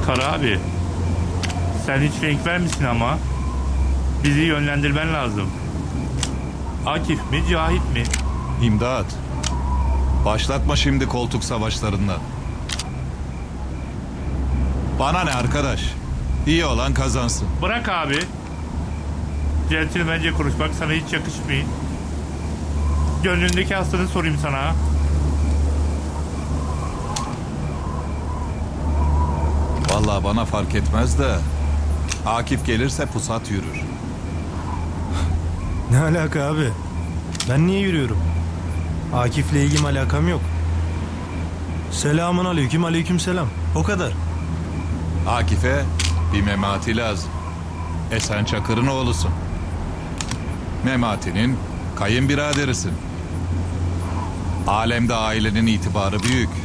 Kara abi, sen hiç renk vermişsin ama bizi yönlendirmen lazım. Akif mi, Cahit mi? İmdat. Başlatma şimdi koltuk savaşlarından. Bana ne arkadaş? İyi olan kazansın. Bırak abi. Centilmence konuşmak sana hiç yakışmıyor. Gönlündeki hastanı sorayım sana. Vallahi bana fark etmez de Akif gelirse pusat yürür. Ne alaka abi? Ben niye yürüyorum? Akif'le ilgim alakam yok. Selamun aleyküm, aleyküm selam. O kadar. Akif'e bir memati lazım. Sen Çakır'ın oğlusun. Memati'nin kayınbiraderisin. Alemde ailenin itibarı büyük.